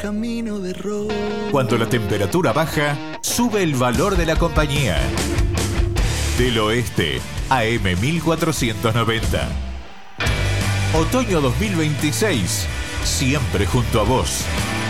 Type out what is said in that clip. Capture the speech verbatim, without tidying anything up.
camino de rosa. Cuando la temperatura baja, sube el valor de la compañía. Del Oeste, A M mil cuatrocientos noventa. Otoño dos mil veintiséis, siempre junto a vos.